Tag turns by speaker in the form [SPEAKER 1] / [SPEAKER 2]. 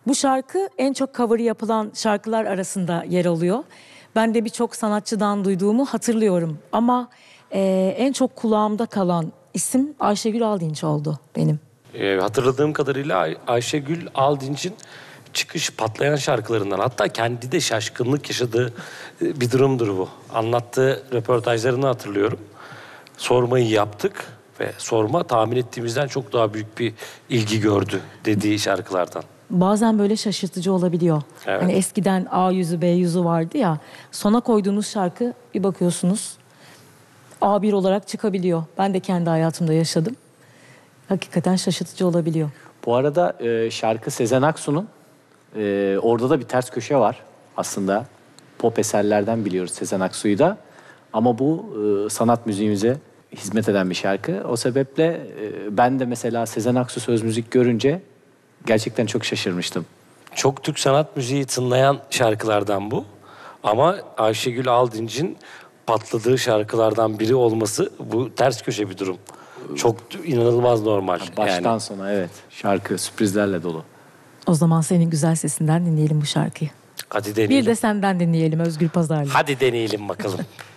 [SPEAKER 1] Bu şarkı en çok cover'ı yapılan şarkılar arasında yer alıyor. Ben de birçok sanatçıdan duyduğumu hatırlıyorum. Ama en çok kulağımda kalan isim Ayşegül Aldinç oldu benim.
[SPEAKER 2] Hatırladığım kadarıyla Ayşegül Aldinç'in çıkış patlayan şarkılarından, hatta kendi de şaşkınlık yaşadığı bir durumdur bu. Anlattığı röportajlarını hatırlıyorum. Sormayı yaptık ve sorma tahmin ettiğimizden çok daha büyük bir ilgi gördü dediği şarkılardan.
[SPEAKER 1] Bazen böyle şaşırtıcı olabiliyor.
[SPEAKER 2] Evet.
[SPEAKER 1] Hani eskiden A yüzü B yüzü vardı ya. Sona koyduğunuz şarkı bir bakıyorsunuz A1 olarak çıkabiliyor. Ben de kendi hayatımda yaşadım. Hakikaten şaşırtıcı olabiliyor.
[SPEAKER 3] Bu arada şarkı Sezen Aksu'nun, orada da bir ters köşe var aslında. Pop eserlerden biliyoruz Sezen Aksu'yu da. Ama bu sanat müziğimize hizmet eden bir şarkı. O sebeple ben de mesela Sezen Aksu söz müzik görünce gerçekten çok şaşırmıştım.
[SPEAKER 2] Çok Türk sanat müziği tınlayan şarkılardan bu. Ama Ayşegül Aldinç'in patladığı şarkılardan biri olması bu ters köşe bir durum. Çok inanılmaz normal.
[SPEAKER 3] Baştan
[SPEAKER 2] yani.
[SPEAKER 3] sona evet, şarkı sürprizlerle dolu.
[SPEAKER 1] O zaman senin güzel sesinden dinleyelim bu şarkıyı.
[SPEAKER 2] Hadi deneyelim.
[SPEAKER 1] Bir de senden dinleyelim Özgür Pazarlı.
[SPEAKER 2] Hadi deneyelim bakalım.